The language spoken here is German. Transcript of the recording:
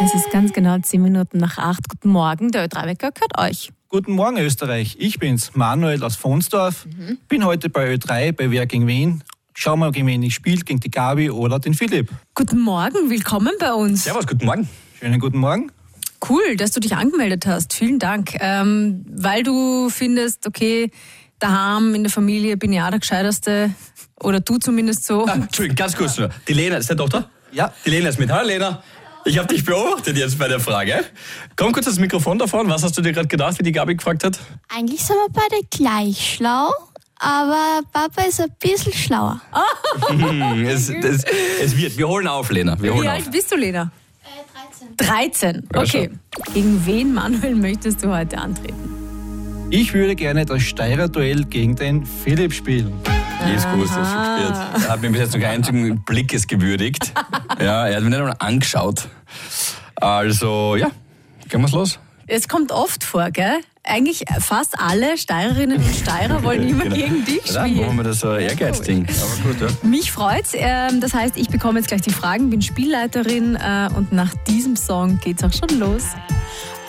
Es ist ganz genau 10 Minuten nach 8. Guten Morgen, der Ö3-Wecker gehört euch. Guten Morgen Österreich, ich bin's, Manuel aus Fonsdorf. Bin heute bei Ö3, bei Wer gegen wen. Schauen wir, gegen wen ich spiele, gegen die Gabi oder den Philipp. Guten Morgen, willkommen bei uns. Servus, guten Morgen. Schönen guten Morgen. Cool, dass du dich angemeldet hast. Vielen Dank. Weil du findest, okay, daheim in der Familie bin ich auch der Gescheiterste. Oder du zumindest so. Entschuldigung, ganz kurz nur. Die Lena, ist deine Tochter? Ja. Die Lena ist mit. Hallo Lena. Ich habe dich beobachtet jetzt bei der Frage. Komm kurz das Mikrofon davon. Was hast du dir gerade gedacht, wie die Gabi gefragt hat? Eigentlich sind wir beide gleich schlau, aber Papa ist ein bisschen schlauer. Es wird. Wir holen auf, Lena. Wir holen Wie auf. alt bist du, Lena? 13. 13, okay. Gegen wen, Manuel, möchtest du heute antreten? Ich würde gerne das Steirer-Duell gegen den Philipp spielen. Jetzt gewusst, was passiert. Er hat mir bis jetzt noch keinen einzigen Blickes gewürdigt. Ja, er hat mich nicht einmal angeschaut. Also, ja, gehen wir's los. Es kommt oft vor, gell? Eigentlich fast alle Steirerinnen und Steirer wollen immer gegen dich Ja, dann machen spielen. wir das so ein Ehrgeizding. Aber gut, ja. Mich freut's. Das heißt, ich bekomme jetzt gleich die Fragen, bin Spielleiterin und nach diesem Song geht's auch schon los.